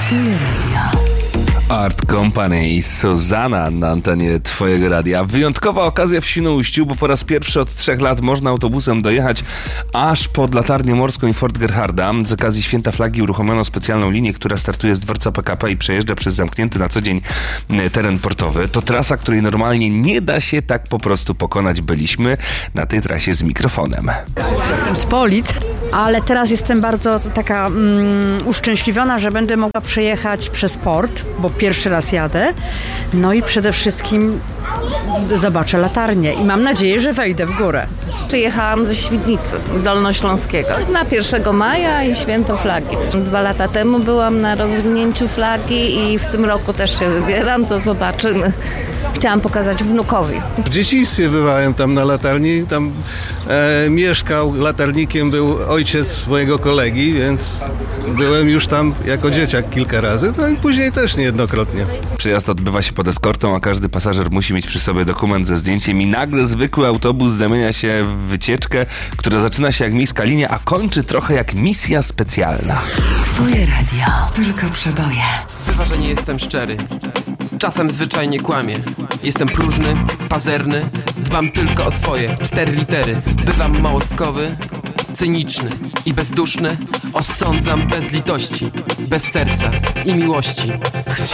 Twoje radio. Art Company i Zuzanna na antenie Twojego radia. Wyjątkowa okazja w Świnoujściu, bo po raz pierwszy od 3 lat można autobusem dojechać aż pod Latarnię Morską i Fort Gerharda. Z okazji Święta Flagi uruchomiono specjalną linię, która startuje z dworca PKP i przejeżdża przez zamknięty na co dzień teren portowy. To trasa, której normalnie nie da się tak po prostu pokonać. Byliśmy na tej trasie z mikrofonem. Jestem z Polic, ale teraz jestem bardzo taka uszczęśliwiona, że będę mogła przejechać przez port, bo pierwszy raz jadę. No i przede wszystkim zobaczę latarnię i mam nadzieję, że wejdę w górę. Przyjechałam ze Świdnicy, z Dolnośląskiego, na 1 maja i Święto Flagi. 2 lata temu byłam na rozwinięciu flagi i w tym roku też się wybieram, to zobaczymy. Chciałam pokazać wnukowi. W dzieciństwie bywałem tam na latarni, tam mieszkał, latarnikiem był ojciec mojego kolegi, więc byłem już tam jako dzieciak kilka razy, no i później też niejednokrotnie. Przejazd odbywa się pod eskortą, a każdy pasażer musi mieć przy sobie dokument ze zdjęciem i nagle zwykły autobus zamienia się w wycieczkę, która zaczyna się jak miejska linia, a kończy trochę jak misja specjalna. Twoje radio. Tylko przeboje. Bywa, że nie jestem szczery. Czasem zwyczajnie kłamię. Jestem próżny, pazerny, dbam tylko o swoje 4 litery. Bywam małostkowy, cyniczny i bezduszny. Osądzam bez litości, bez serca i miłości.